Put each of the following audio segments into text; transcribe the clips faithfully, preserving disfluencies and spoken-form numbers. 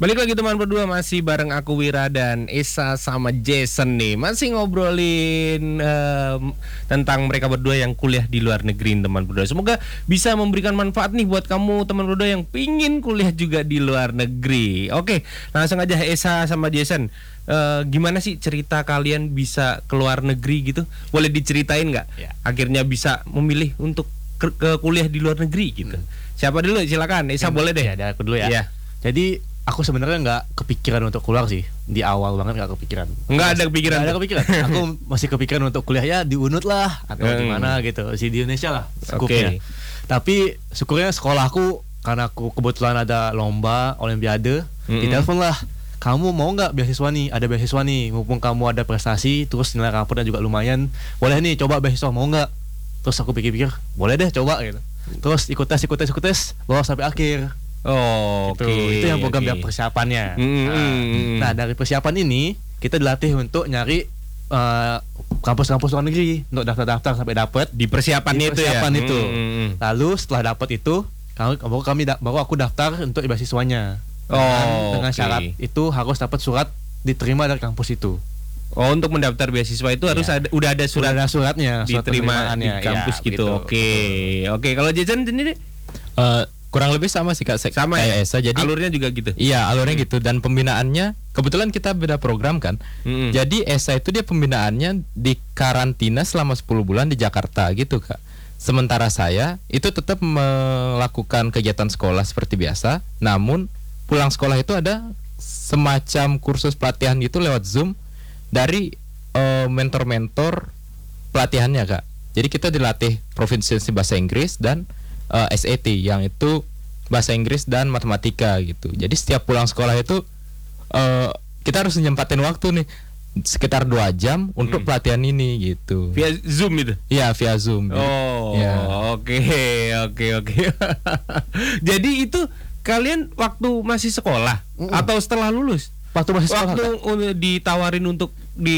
Balik lagi teman berdua, masih bareng aku Wira dan Esa sama Jason nih. Masih ngobrolin um, tentang mereka berdua yang kuliah di luar negeri teman berdua. Semoga bisa memberikan manfaat nih buat kamu teman berdua yang pingin kuliah juga di luar negeri. Oke, langsung aja Esa sama Jason. Uh, gimana sih cerita kalian bisa ke luar negeri gitu? Boleh diceritain nggak? Ya. Akhirnya bisa memilih untuk ke, ke kuliah di luar negeri gitu. Hmm. Siapa dulu? Silakan. Esa ya, boleh deh. Ya, dari aku dulu ya. Ya. Jadi aku sebenarnya nggak kepikiran untuk keluar sih, di awal banget nggak kepikiran. Nggak ada kepikiran. Nggak ada kepikiran. Aku masih kepikiran untuk kuliah ya di U N U D lah atau hmm. di mana gitu, sih di Indonesia lah cukupnya. Okay. Tapi syukurnya sekolahku karena aku kebetulan ada lomba Olimpiade, mm-hmm. ditelepon lah. Kamu mau nggak beasiswa nih? Ada beasiswa nih, mumpung kamu ada prestasi, terus nilai rapotnya juga lumayan. Boleh nih, coba beasiswa, mau nggak? Terus aku pikir-pikir, boleh deh coba gitu. Terus ikut tes, ikut tes, ikut tes, lolos sampai akhir. Oh, gitu. Okay, itu yang program okay. persiapannya. Mm-hmm. Nah, nah, dari persiapan ini kita dilatih untuk nyari uh, kampus-kampus luar negeri untuk daftar-daftar sampai dapat. Di persiapannya itu ya. Persiapan itu. Mm-hmm. Lalu setelah dapat itu, baru kami baru aku daftar untuk beasiswanya. Oh, dengan, dengan okay. syarat itu harus dapat surat diterima dari kampus itu. Oh, untuk mendaftar beasiswa itu harus ya. ada, udah ada surat, udah ada suratnya, surat diterima di kampus ya, gitu. Oke, okay. oke. Okay. Kalau Jason sendiri? Uh, kurang lebih sama sih Kak, sama kayak ya? Esa. Jadi alurnya juga gitu. Iya, alurnya hmm. gitu, dan pembinaannya kebetulan kita beda program kan. Hmm. Jadi Esa itu dia pembinaannya di karantina selama sepuluh bulan di Jakarta gitu Kak. Sementara saya itu tetap melakukan kegiatan sekolah seperti biasa, namun pulang sekolah itu ada semacam kursus pelatihan gitu lewat Zoom dari uh, mentor-mentor pelatihannya Kak. Jadi kita dilatih proficiency bahasa Inggris dan Uh, S A T yang itu bahasa Inggris dan matematika gitu. Jadi setiap pulang sekolah itu uh, kita harus nyempatin waktu nih sekitar dua jam untuk hmm. pelatihan ini gitu. Via Zoom itu? Iya, via Zoom. Oh, ya. oke, oke, oke. Jadi itu kalian waktu masih sekolah mm. atau setelah lulus? Waktu masih sekolah. Waktu kan? Ditawarin untuk di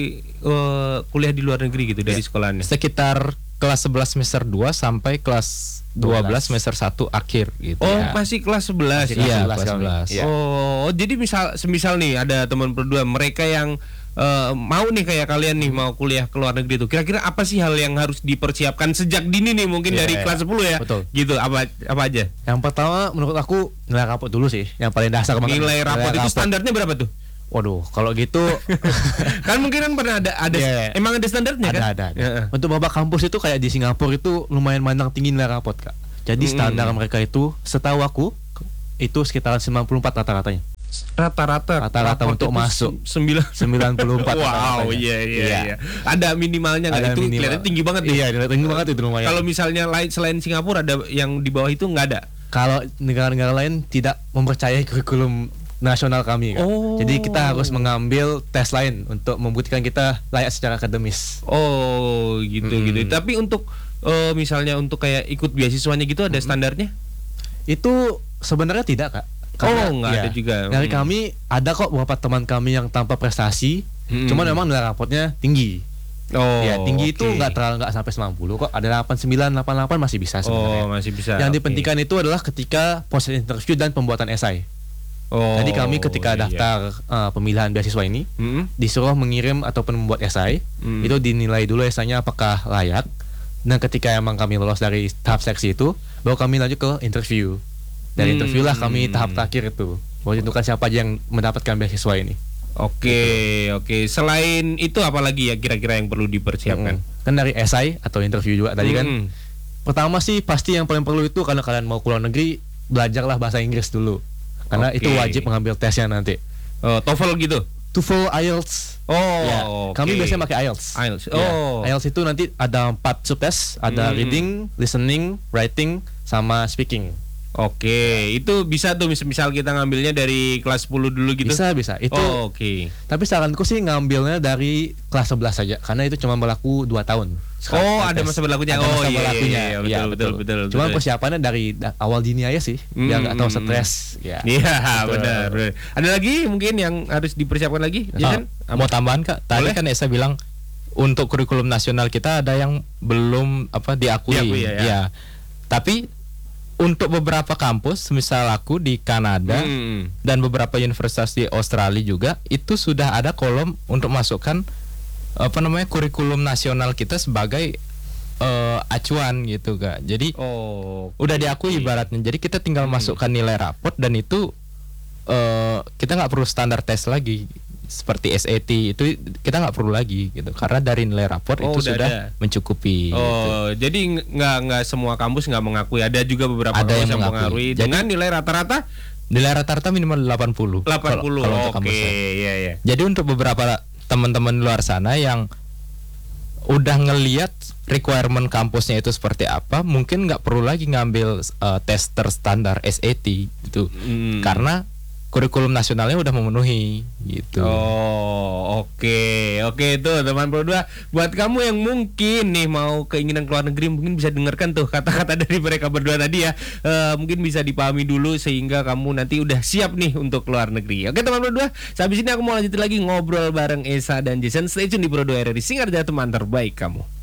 uh, kuliah di luar negeri gitu ya. Dari sekolahnya. Sekitar kelas sebelas semester dua sampai kelas dua belas semester satu akhir gitu. Oh, ya. masih kelas sebelas. Iya, kelas sebelas. Ya. Oh, jadi misal semisal nih ada teman berdua mereka yang uh, mau nih kayak kalian nih mau kuliah ke luar negeri itu. Kira-kira apa sih hal yang harus dipersiapkan sejak dini nih mungkin yeah, dari yeah. kelas sepuluh ya? Betul. Gitu. Apa apa aja? Yang pertama menurut aku nilai rapot dulu sih, yang paling dasar. Nilai rapot itu rapot. Standarnya berapa tuh? Waduh, kalau gitu kan mungkin kan pernah ada ada yeah. emang ada standarnya ada, kan? Ada, ada. Yeah. Untuk beberapa kampus itu kayak di Singapura itu lumayan mandang tinggi nilai rapot Kak. Jadi mm-hmm. standar mereka itu setahu aku itu sekitar sembilan puluh empat rata-ratanya. Rata-rata rata-rata untuk masuk sembilan puluh empat. Wow, iya iya iya. Ada minimalnya enggak? Itu minimal. Kelihatan tinggi banget ya. Iya, tinggi banget itu lumayan. Kalau misalnya lain selain Singapura ada yang di bawah itu enggak ada? Kalau negara-negara lain tidak mempercayai kurikulum nasional kami kan. Oh. Jadi kita harus mengambil tes lain untuk membuktikan kita layak secara akademis. Oh, gitu hmm. gitu. Tapi untuk uh, misalnya untuk kayak ikut beasiswanya gitu ada hmm. standarnya? Itu sebenarnya tidak Kak. Karena, oh, enggak ya, ada juga. Dari hmm. kami ada kok beberapa teman kami yang tanpa prestasi, hmm. cuman memang nilai rapotnya tinggi. Oh, ya tinggi okay. itu nggak terlalu nggak sampai sembilan puluh kok, ada delapan puluh sembilan, delapan puluh delapan masih bisa sebenarnya. Oh, masih bisa. Yang okay. dipentingkan itu adalah ketika proses interview dan pembuatan esai. Oh, jadi kami ketika iya. daftar uh, pemilihan beasiswa ini mm-hmm. disuruh mengirim ataupun membuat esai, mm. itu dinilai dulu esainya apakah layak. Dan ketika emang kami lolos dari tahap seleksi itu, baru kami lanjut ke interview. Dari mm. interview lah kami tahap terakhir itu, baru tentukan siapa aja yang mendapatkan beasiswa ini. Oke, gitu. Oke. Selain itu apalagi ya kira-kira yang perlu dipersiapkan? Mm. Kan dari esai atau interview juga tadi mm. kan. Pertama sih pasti yang paling perlu itu kalau kalian mau keluar negeri, belajarlah bahasa Inggris dulu. Karena okay. itu wajib mengambil tesnya nanti. Oh, TOEFL gitu? TOEFL, I E L T S. Oh, ya. okay. Kami biasanya pakai I E L T S. I E L T S. Ya. Oh. I E L T S itu nanti ada empat subtes, ada mm. reading, listening, writing, sama speaking. Oke, okay. Itu bisa tuh misal kita ngambilnya dari kelas sepuluh dulu gitu? Bisa, bisa. Itu. Oh, oke. Okay. Tapi saranku sih ngambilnya dari kelas sebelas saja, karena itu cuma berlaku dua tahun. Sekarang oh, ada masa berlakunya. Ada oh, masa iya, berlakunya. Iya, betul, ya, betul, betul, betul. Cuma betul. persiapannya dari awal dini aja sih, mm, biar nggak tahu stres. Ya, ya benar, benar. Ada lagi mungkin yang harus dipersiapkan lagi? Nah, ya kan? Mau tambahan Kak? Tadi boleh? Kan Esa bilang untuk kurikulum nasional kita ada yang belum apa diakui. diakui ya, ya. Ya. Tapi untuk beberapa kampus, misal aku di Kanada hmm. dan beberapa universitas di Australia juga, itu sudah ada kolom untuk masukkan apa namanya kurikulum nasional kita sebagai uh, acuan gitu Kak. Jadi oh, udah diakui ibaratnya. Jadi kita tinggal Hmm. masukkan nilai raport dan itu uh, kita nggak perlu standar tes lagi seperti S A T, itu kita nggak perlu lagi gitu karena dari nilai raport Oh, itu udah sudah ada. mencukupi. gitu. Oh, jadi ng- nggak nggak semua kampus nggak mengakui. Ada juga beberapa Ada kampus yang yang mengakui. mengakui Jadi- dengan nilai rata-rata Nilai rata-rata minimal delapan puluh. delapan kalau- puluh. kalau untuk Oke, kampus saya. iya iya. Jadi untuk beberapa teman-teman luar sana yang udah ngeliat requirement kampusnya itu seperti apa, mungkin nggak perlu lagi ngambil uh, tes terstandar S A T gitu, Hmm. karena kurikulum nasionalnya udah memenuhi gitu. Oh, oke. Oke tuh teman Pro dua, buat kamu yang mungkin nih mau keinginan keluar negeri, mungkin bisa dengarkan tuh kata-kata dari mereka berdua tadi ya. Eh, mungkin bisa dipahami dulu sehingga kamu nanti udah siap nih untuk keluar negeri. Oke teman Pro dua, sehabis ini aku mau lanjut lagi ngobrol bareng Esa dan Jason. Stay tune di Pro dua R R I Singarja, teman terbaik kamu.